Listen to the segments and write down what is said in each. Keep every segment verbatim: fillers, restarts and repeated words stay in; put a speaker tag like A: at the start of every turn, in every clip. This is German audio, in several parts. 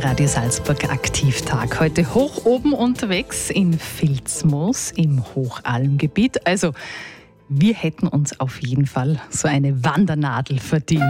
A: Der Radio Salzburg Aktivtag. Heute hoch oben unterwegs in Vilsmoos im Hochalmgebiet. Also wir hätten uns auf jeden Fall so eine Wandernadel verdient.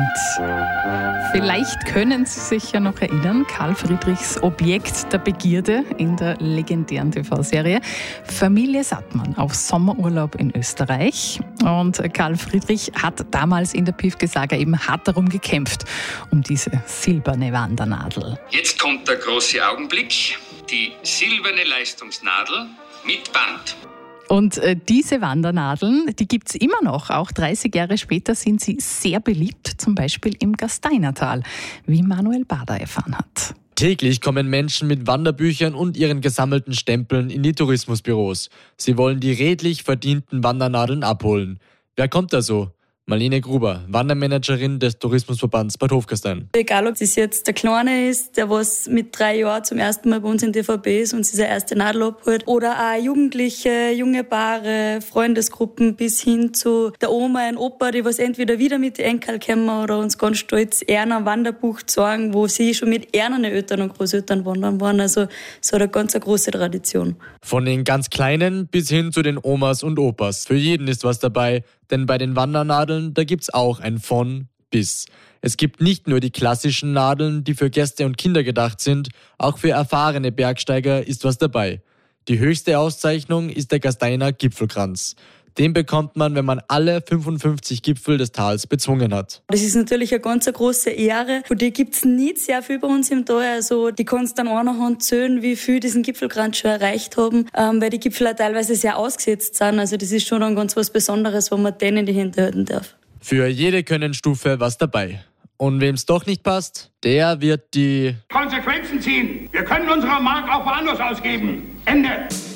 A: Vielleicht können Sie sich ja noch erinnern, Karl Friedrichs Objekt der Begierde in der legendären T V-Serie. Familie Sattmann auf Sommerurlaub in Österreich. Und Karl Friedrich hat damals in der Piefke-Saga eben hart darum gekämpft, um diese silberne Wandernadel.
B: Jetzt kommt der große Augenblick. Die silberne Leistungsnadel mit Band.
A: Und äh, diese Wandernadeln, die gibt es immer noch. Auch dreißig Jahre später sind sie sehr beliebt, zum Beispiel im Gasteinertal, wie Manuel Bader erfahren hat.
C: Täglich kommen Menschen mit Wanderbüchern und ihren gesammelten Stempeln in die Tourismusbüros. Sie wollen die redlich verdienten Wandernadeln abholen. Wer kommt da so? Marlene Gruber, Wandermanagerin des Tourismusverbands Bad Hofgastein.
D: Egal, ob es jetzt der Kleine ist, der was mit drei Jahren zum ersten Mal bei uns in T V B ist und sich seine erste Nadel abholt, oder auch Jugendliche, junge Paare, Freundesgruppen bis hin zu der Oma und Opa, die was entweder wieder mit den Enkel kommen oder uns ganz stolz eher ein Wanderbuch zeigen, wo sie schon mit ihren Eltern und Großeltern wandern waren. Also so eine ganz eine große Tradition.
C: Von den ganz Kleinen bis hin zu den Omas und Opas. Für jeden ist was dabei, denn bei den Wandernadeln, da gibt's auch ein von bis. Es gibt nicht nur die klassischen Nadeln, die für Gäste und Kinder gedacht sind, auch für erfahrene Bergsteiger ist was dabei. Die höchste Auszeichnung ist der Gasteiner Gipfelkranz. Den bekommt man, wenn man alle fünfundfünfzig Gipfel des Tals bezwungen hat.
D: Das ist natürlich eine ganz große Ehre. Und die gibt's nicht sehr viel bei uns im Tal. Also die kannst dann einer Hand zählen, wie viel diesen Gipfelkranz schon erreicht haben, ähm, weil die Gipfel auch teilweise sehr ausgesetzt sind. Also das ist schon dann ganz was Besonderes, wenn man denen in die Hände halten darf.
C: Für jede Könnenstufe was dabei. Und wem's doch nicht passt, der wird die
E: Konsequenzen ziehen. Wir können unsere Mark auch woanders ausgeben. Ende.